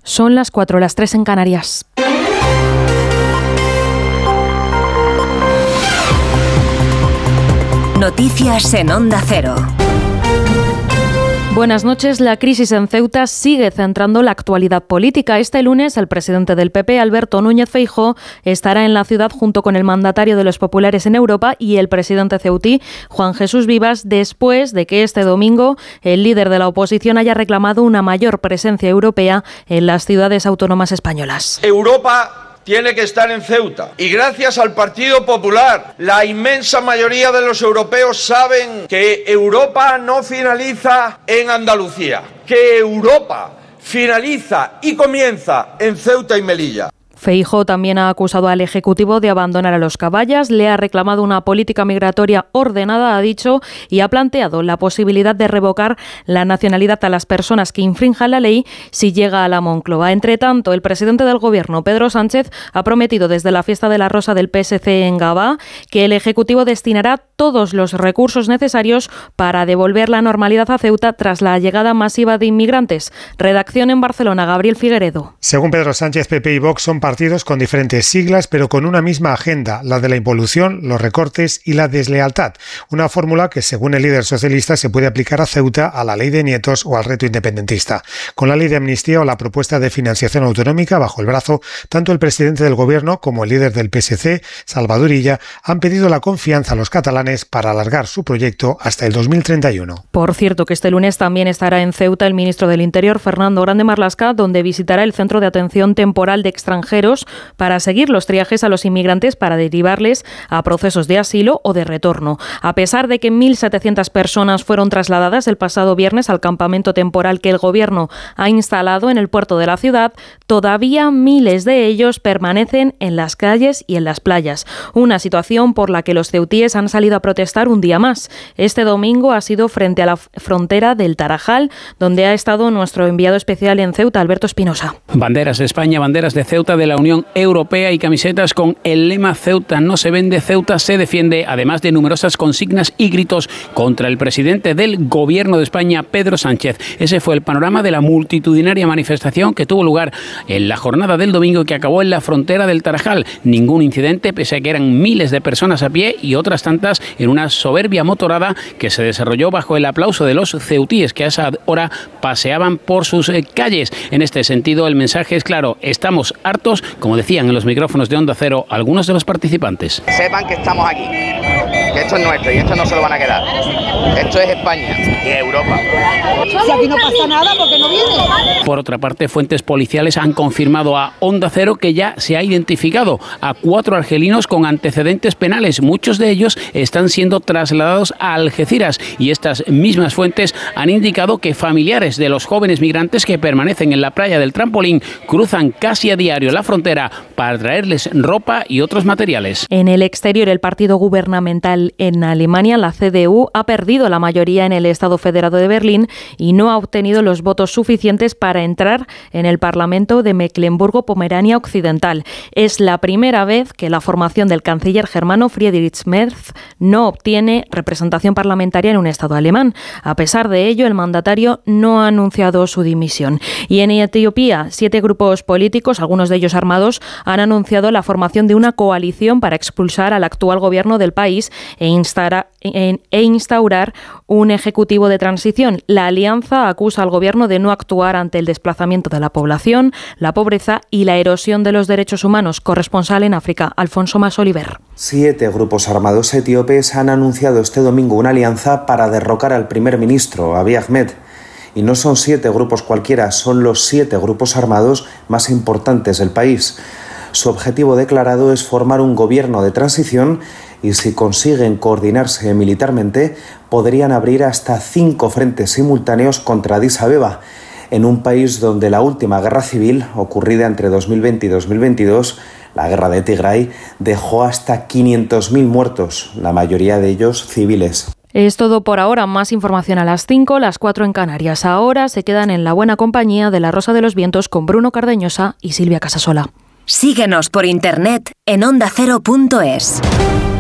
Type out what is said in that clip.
Son las 4, las 3 en Canarias. Noticias en Onda Cero. Buenas noches. La crisis en Ceuta sigue centrando la actualidad política. Este lunes, el presidente del PP, Alberto Núñez Feijóo, estará en la ciudad junto con el mandatario de los populares en Europa y el presidente ceutí, Juan Jesús Vivas, después de que este domingo el líder de la oposición haya reclamado una mayor presencia europea en las ciudades autónomas españolas. Europa tiene que estar en Ceuta. Y gracias al Partido Popular, la inmensa mayoría de los europeos saben que Europa no finaliza en Andalucía, que Europa finaliza y comienza en Ceuta y Melilla. Feijóo también ha acusado al Ejecutivo de abandonar a los caballas, le ha reclamado una política migratoria ordenada, ha dicho, y ha planteado la posibilidad de revocar la nacionalidad a las personas que infrinjan la ley si llega a la Moncloa. Entre tanto, el presidente del Gobierno, Pedro Sánchez, ha prometido desde la fiesta de la Rosa del PSC en Gavá que el Ejecutivo destinará todos los recursos necesarios para devolver la normalidad a Ceuta tras la llegada masiva de inmigrantes. Redacción en Barcelona, Gabriel Figueredo. Según Pedro Sánchez, PP y Vox son partidos con diferentes siglas, pero con una misma agenda, la de la involución, los recortes y la deslealtad. Una fórmula que, según el líder socialista, se puede aplicar a Ceuta, a la ley de nietos o al reto independentista. Con la ley de amnistía o la propuesta de financiación autonómica bajo el brazo, tanto el presidente del Gobierno como el líder del PSC, Salvador Illa, han pedido la confianza a los catalanes para alargar su proyecto hasta el 2031. Por cierto, que este lunes también estará en Ceuta el ministro del Interior, Fernando Grande Marlaska, donde visitará el Centro de Atención Temporal de Extranjeros para seguir los triajes a los inmigrantes para derivarles a procesos de asilo o de retorno. A pesar de que 1.700 personas fueron trasladadas el pasado viernes al campamento temporal que el Gobierno ha instalado en el puerto de la ciudad, todavía miles de ellos permanecen en las calles y en las playas. Una situación por la que los ceutíes han salido a protestar un día más. Este domingo ha sido frente a la frontera del Tarajal, donde ha estado nuestro enviado especial en Ceuta, Alberto Espinosa. Banderas de España, banderas de Ceuta, de la Unión Europea y camisetas con el lema Ceuta no se vende, Ceuta se defiende, además de numerosas consignas y gritos contra el presidente del Gobierno de España, Pedro Sánchez. Ese fue el panorama de la multitudinaria manifestación que tuvo lugar en la jornada del domingo y que acabó en la frontera del Tarajal. Ningún incidente, pese a que eran miles de personas a pie y otras tantas en una soberbia motorada que se desarrolló bajo el aplauso de los ceutíes que a esa hora paseaban por sus calles. En este sentido, el mensaje es claro: estamos hartos, como decían en los micrófonos de Onda Cero algunos de los participantes. Sepan que estamos aquí, que esto es nuestro y esto no se lo van a quedar. Esto es España y Europa. Si aquí no pasa nada, ¿por qué no viene? Por otra parte, fuentes policiales han confirmado a Onda Cero que ya se ha identificado a 4 argelinos con antecedentes penales. Muchos de ellos están siendo trasladados a Algeciras y estas mismas fuentes han indicado que familiares de los jóvenes migrantes que permanecen en la playa del Trampolín cruzan casi a diario la frontera para traerles ropa y otros materiales. En el exterior, el partido gubernamental en Alemania, la CDU, ha perdido la mayoría en el Estado Federado de Berlín y no ha obtenido los votos suficientes para entrar en el Parlamento de Mecklemburgo-Pomerania Occidental. Es la primera vez que la formación del canciller germano Friedrich Merz no obtiene representación parlamentaria en un Estado alemán. A pesar de ello, el mandatario no ha anunciado su dimisión. Y en Etiopía, 7 grupos políticos, algunos de ellos armados, han anunciado la formación de una coalición para expulsar al actual gobierno del país e instaurar un ejecutivo de transición. La alianza acusa al gobierno de no actuar ante el desplazamiento de la población, la pobreza y la erosión de los derechos humanos. Corresponsal en África, Alfonso Mas Oliver. 7 grupos armados etíopes han anunciado este domingo una alianza para derrocar al primer ministro, Abiy Ahmed. Y no son 7 grupos cualquiera, son los 7 grupos armados más importantes del país. Su objetivo declarado es formar un gobierno de transición y si consiguen coordinarse militarmente, podrían abrir hasta 5 frentes simultáneos contra Addis Abeba, en un país donde la última guerra civil, ocurrida entre 2020 y 2022, la guerra de Tigray, dejó hasta 500.000 muertos, la mayoría de ellos civiles. Es todo por ahora. Más información a las 5, las 4 en Canarias. Ahora se quedan en la buena compañía de La Rosa de los Vientos con Bruno Cardeñosa y Silvia Casasola. Síguenos por internet en ondacero.es.